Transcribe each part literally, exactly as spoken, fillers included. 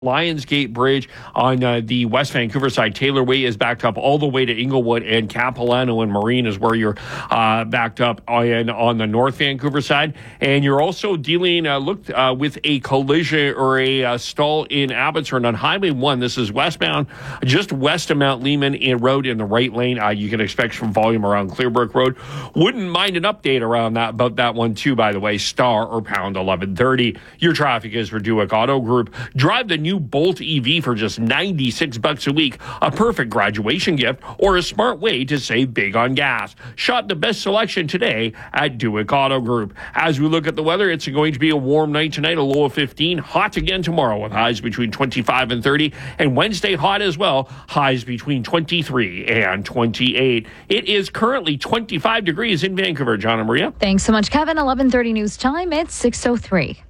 Lionsgate Bridge on uh, the West Vancouver side. Taylor Way is backed up all the way to Inglewood, and Capilano and Marine is where you're uh, backed up on, on the North Vancouver side. And you're also dealing, uh, looked uh, with a collision or a uh, stall in Abbotsford on Highway one. This is westbound, just west of Mount Lehman in Road in the right lane. Uh, you can expect some volume around Clearbrook Road. Wouldn't mind an update around that, about that one too, by the way. Star or pound eleven thirty. Your traffic is for Duick Auto Group. Drive the new Bolt E V for just ninety-six bucks a week, a perfect graduation gift or a smart way to save big on gas. Shop the best selection today at Duick Auto Group. As we look at the weather, it's going to be a warm night tonight, a low of fifteen. Hot again tomorrow with highs between twenty-five and thirty. And Wednesday hot as well, highs between twenty-three and twenty-eight. It is currently twenty-five degrees in Vancouver. John and Maria. Thanks so much, Kevin. eleven thirty news time. It's six oh three.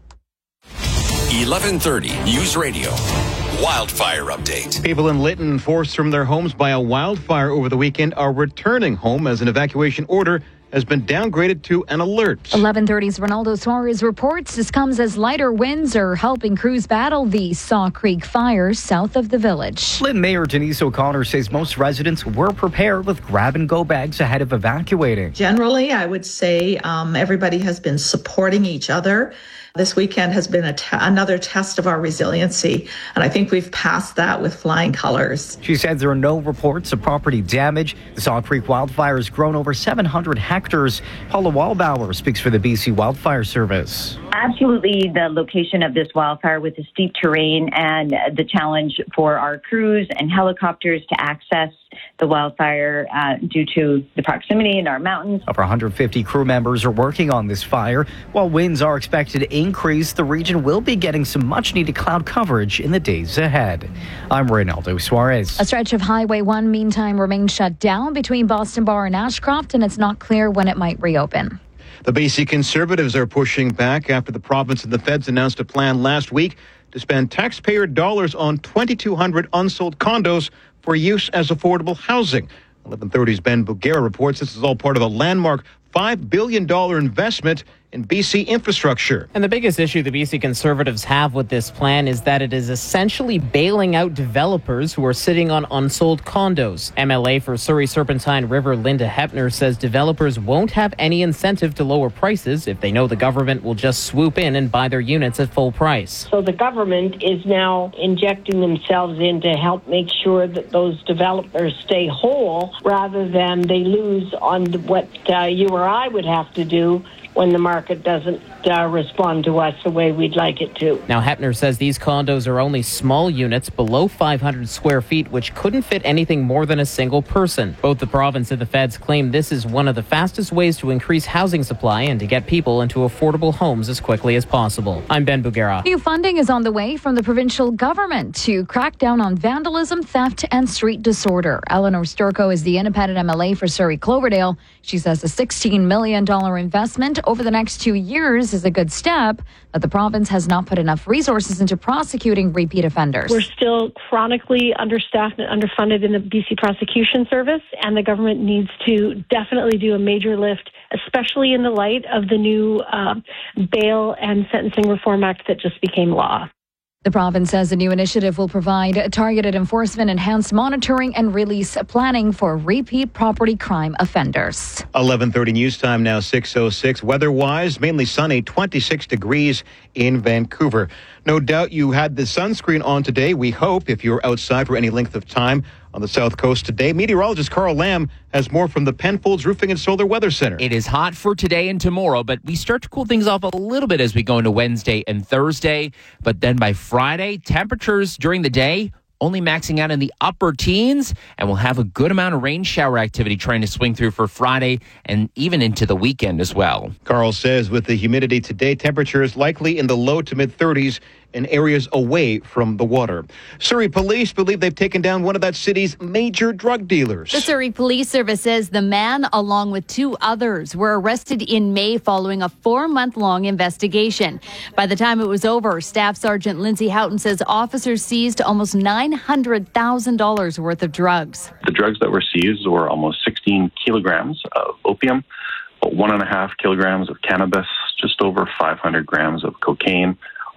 eleven thirty News Radio. Wildfire update. People in Lytton forced from their homes by a wildfire over the weekend are returning home as an evacuation order has been downgraded to an alert. eleven thirty's Ronaldo Suarez reports this comes as lighter winds are helping crews battle the Saw Creek fires south of the village. Lytton Mayor Denise O'Connor says most residents were prepared with grab-and-go bags ahead of evacuating. Generally, I would say um, everybody has been supporting each other. This weekend has been a te- another test of our resiliency, and I think we've passed that with flying colors. She said there are no reports of property damage. The Saw Creek wildfire has grown over seven hundred hectares. Paula Wallbauer speaks for the B C Wildfire Service. Absolutely, the location of this wildfire with the steep terrain and the challenge for our crews and helicopters to access the wildfire uh, due to the proximity in our mountains. Over one hundred fifty crew members are working on this fire. While winds are expected to increase, the region will be getting some much-needed cloud coverage in the days ahead. I'm Ronaldo Suarez. A stretch of Highway one, meantime, remains shut down between Boston Bar and Ashcroft, and it's not clear when it might reopen. The B C Conservatives are pushing back after the province and the feds announced a plan last week to spend taxpayer dollars on twenty-two hundred unsold condos for use as affordable housing. eleven thirty's Ben Bugera reports this is all part of a landmark five billion dollars investment in B C infrastructure. And the biggest issue the B C Conservatives have with this plan is that it is essentially bailing out developers who are sitting on unsold condos. M L A for Surrey Serpentine River, Linda Hepner, says developers won't have any incentive to lower prices if they know the government will just swoop in and buy their units at full price. So the government is now injecting themselves in to help make sure that those developers stay whole rather than they lose on what uh, you or I would have to do when the market doesn't uh, respond to us the way we'd like it to. Now, Hepner says these condos are only small units below five hundred square feet, which couldn't fit anything more than a single person. Both the province and the feds claim this is one of the fastest ways to increase housing supply and to get people into affordable homes as quickly as possible. I'm Ben Bugera. New funding is on the way from the provincial government to crack down on vandalism, theft, and street disorder. Eleanor Sturko is the independent M L A for Surrey Cloverdale. She says a sixteen million dollars investment over the next two years is a good step, but the province has not put enough resources into prosecuting repeat offenders. We're still chronically understaffed and underfunded in the B C Prosecution Service, and the government needs to definitely do a major lift, especially in the light of the new uh, Bail and Sentencing Reform Act that just became law. The province says a new initiative will provide targeted enforcement, enhanced monitoring, and release planning for repeat property crime offenders. eleven thirty news time now, six oh six. Weather-wise, mainly sunny, twenty-six degrees in Vancouver. No doubt you had the sunscreen on today, we hope, if you're outside for any length of time on the South Coast today. Meteorologist Carl Lamb has more from the Penfolds Roofing and Solar Weather Center. It is hot for today and tomorrow, but we start to cool things off a little bit as we go into Wednesday and Thursday. But then by Friday, temperatures during the day only maxing out in the upper teens, and we'll have a good amount of rain shower activity trying to swing through for Friday and even into the weekend as well. Carl says with the humidity today, temperatures likely in the low to mid thirties in areas away from the water. Surrey police believe they've taken down one of that city's major drug dealers. The Surrey Police Service says the man, along with two others, were arrested in May following a four-month-long investigation. By the time it was over, Staff Sergeant Lindsay Houghton says officers seized almost nine hundred thousand dollars worth of drugs. The drugs that were seized were almost sixteen kilograms of opium, one and a half kilograms of cannabis, just over five hundred grams of cocaine,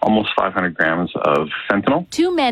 almost five hundred grams of fentanyl. Two men